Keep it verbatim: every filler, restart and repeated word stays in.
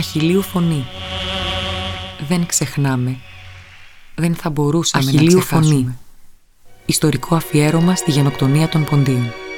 Αχιλλείου φωνή. Δεν ξεχνάμε. Δεν θα μπορούσαμε Αχιλλείου να ξεχάσουμε. φωνή. Ιστορικό αφιέρωμα στη γενοκτονία των Ποντίων.